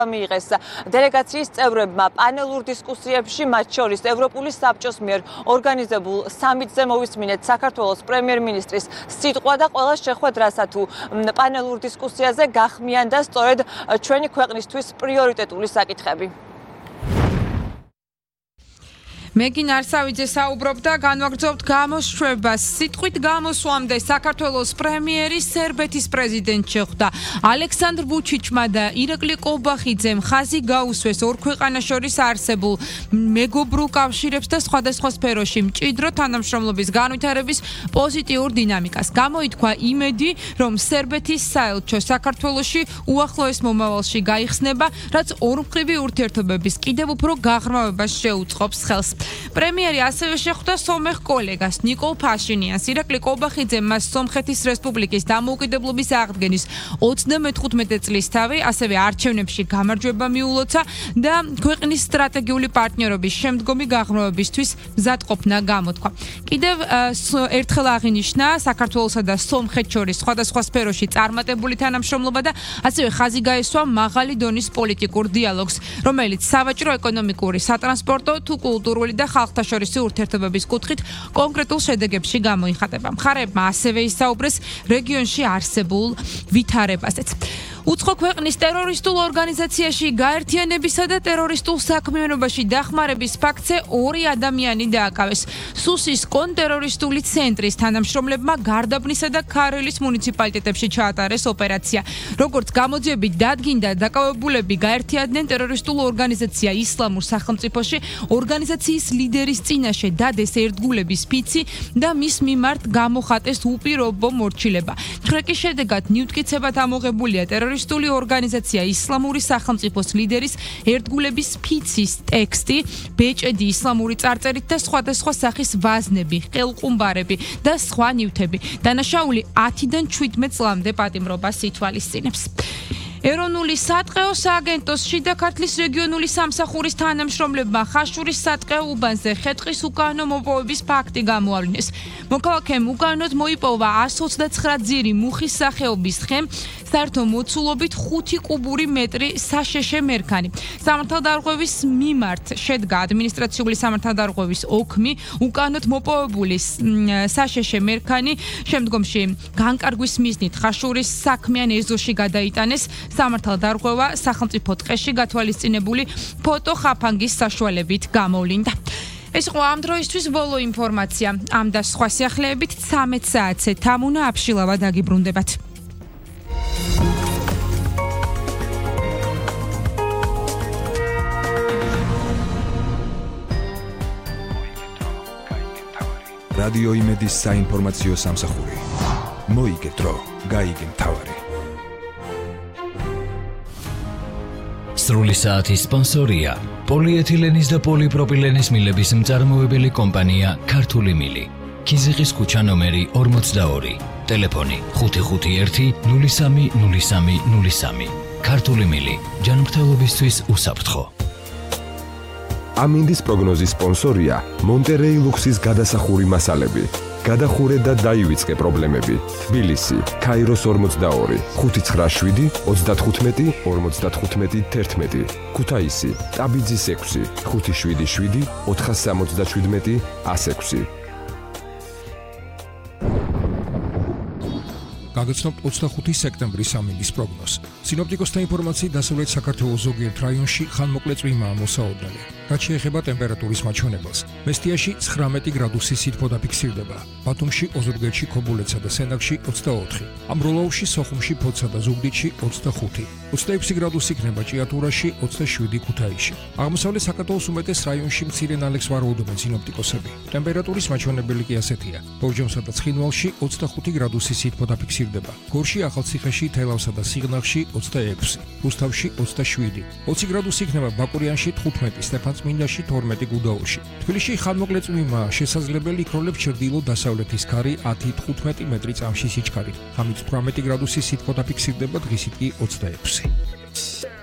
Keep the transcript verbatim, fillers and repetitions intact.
მიიღეს დელეგაციის წევრებმა პანელურ დისკუსიებში, მათ შორის ევროპული საბჭოს მიერ ორგანიზებულ სამიტზე მოვისმინეთ საქართველოს პრემიერ-მინისტრის სიტყვა და ყველა შეხვედრასა თუ პანელურ დისკუსიაზე გახმიანდა სწორედ ჩვენი ქვეყნისთვის პრიორიტეტული საკითხები. მეგინ არსავიძე საუბრობდა განვაგრძობთ გამოსშვებას. სიტყვით გამოსვამდე საქართველოს პრემიერი სერბეთის პრეზიდენტ შეხვდა. ალექსანდრ ვუჩიჩმა და ირაკლი ყობახიძემ ხაზი გაუსვეს ორ ქვეყანას შორის არსებულ მეგობრულ კავშირებს და სხვადასხვა სფეროში მჭიდრო თანამშრომლობის განვითარების პოზიტიურ დინამიკას. გამოითქვა იმედი, რომ სერბეთის საელჩო საქართველოში უახლოეს მომავალში გაიხსნება, რაც ორმხრივი ურთიერთობების კიდევ უფრო გაღრმავებას შეუწყობს ხელს. პრემიერი ასევე შეხვდა სომეხ კოლეგას ნიკოლ ფაშინიანს. ირაკლი ყობახიძემ მას სომხეთის რესპუბლიკის დამოუკიდებლობის აღდგენის ოცდამეთხუთმეტე წლის თავი, ასევე არჩევნებში გამარჯვება მიულოცა და ქვეყნის სტრატეგიული პარტნიორობის შემდგომი გაღრმავებისთვის მზადყოფნა გამოთქვა. კიდევ ერთხელ აღინიშნა საქართველოსა და სომხეთს შორის სხვადასხვა სფეროში წარმატებული თანამშრომლობა და ასევე ხაზი გაესვა მაღალი დონის პოლიტიკურ დიალოგს, რომელიც სავაჭრო, ეკონომიკური, სატრანსპორტო თუ კულტურული და ხალხთა შორისი ურთიერთობების კუთხით კონკრეტულ შედეგებში გამოიხატება. მხარეებმა ასევე ისაუბრეს რეგიონში არსებულ ვითარებაზეც. უცხო ქვეყნის ტერორისტულ ორგანიზაციაში გაერთიანებისა და ტერორისტულ საქმიანობაში დახმარების ფაქტზე ორი ადამიანი დააკავეს. სუსის კონტერორისტული ცენტრის თანამშრომლებმა გარდაბნისა და ქარელის მუნიციპალიტეტებში ჩაატარეს ოპერაცია. როგორც გამოძიებით დადგინდა, დაკავებულები გაერთიანდნენ ტერორისტულ ორგანიზაცია ისლამურ სახელმწიფოში, ორგანიზაციის ლიდერის წინაშე დადეს ერთგულების ფიცი და მის მიმართ გამოხატეს უპირობო მორჩილება. ჩხრეკის შედეგად ნიუტკიცებად ამოღებულია ტერორისტული ორგანიზაცია ისლამური სახელმწიფოს ლიდერის ერთგულების ფიცის ტექსტი, ბეჭედი ისლამური წარწერით და სხვადასხვა სახის ვაზნები, ყელყუმბარები და სხვა ნივთები. დანაშაული ათიდან შვიდმეტ წლამდე პატიმრობას ითვალისწინებს. ეროვნული სატყეო სააგენტოს შიდა ქართლის რეგიონული სამსახურის თანამშრომლებმა ხაშურის სატყეო უბანზე ხე-ტყის უკანონო მოპოვების ფაქტი გამოავლინეს. მოქალაქემ უკანონოდ მოიპოვა არს ოცდაცხრა ძირი მუხის სახეობის ხე, საერთო მოცულობით ხუთი კუბური მეტრი საშეშე მერქანი. სამართალდარღვევის მიმართ შედგა ადმინისტრაციული სამართალდარღვევის ოქმი, უკანონოდ მოპოვებული საშეშე მერქანი შემდგომში განკარგვის მიზნით ხაშურის საქმიან ეზოში გადაიტანეს. სამართალდარღვევა სახელმწიფო ტყეში გათვალისწინებული ფოტოხაფანგის საშუალებით გამოვლინდა. ეს იყო ამ დროისთვის ბოლო ინფორმაცია. ამ და სხვა სიახლეებით ცამეტ საათზე თამუნა აფშილავა დაგიბრუნდებათ. რადიო იმედის საინფორმაციო სამსახური. მოიგეთ დრო, გაიგე მთავარი. სრული საათის სპონსორია პოლიეთილენის და პოლიპროპილენის მილების მწარმოებელი კომპანია ქართული მილი. ქიზიყის ქუჩა ნომერი ორმოცდაორი. ტელეფონი ხუთი ხუთი ერთი ნული სამი ნული სამი ნული სამი. ქართული მილი ჯანმრთელობისთვის უსაფრთხო. ამინდის პროგნოზის სპონსორია მონტერეი ლუქსის გადასახური მასალები. გადახურე და დაივიწყე პრობლემები. თბილისი, ქაიროს ორმოცდაორი, ხუთი ცხრა შვიდი, ოცდათხუთმეტი, ორმოცდათხუთმეტი, თერთმეტი. ქუთაისი, ტაბიძის ექვსი, ხუთი შვიდი შვიდი, ოთხასამოცდაშვიდმეტი, ასექვსი. გაგაცნობთ ოცდახუთი სექტემბრის ამინდის პროგნოზს. სინოპტიკოსთა ინფორმაციით დასავლეთ საქართველოს ზოგიერთ რაიონში ხანმოკლე წვიმაა მოსაოდნელი. რაც შეეხება ტემპერატურის მაჩვენებელს, მესტიაში ცხრამეტი გრადუსი სითბო დაფიქსირდება, ბათუმში, ოზურგეთში, ქობულეთსა და სენაკში ოცდაოთხი, ამბროლაუში, სოხუმში, ფოთსა და ზუგდიდში ოცდახუთი, ოცდაექვსი გრადუსი იქნება ჭიათურაში, ოცდაშვიდი ქუთაისში. აღმოსავლეთ საქართველოს უმეტეს რაიონში მცირე ნალექს ვარაუდობენ სინოპტიკოსები. ტემპერატურის მაჩვენებელი კი ასეთია: ბორჯომსა და ცხინვალში ოცდახუთი გრადუსი სითბო დაფიქსირდება, გორში, ახალციხეში, თელავსა და სიღნაღში ოცდაექვსი, რუსთავში ოცდაშვიდი, ოცი გრადუსი იქნება ბაკურიანში, თხუთმეტი, სტეფანწმინდაში, თორმეტი, გუდაურში. თბილისში ხანმოკლე წვიმაა, შესაძლებელი იქროლებს ჩრდილო-დასავლეთის ქარი ათი თხუთმეტი მეტრი წამში სიჩქარით. ღამით თვრამეტი გრადუსი სითბო დაფიქსირდება, დღისით კი ოცდაექვსი.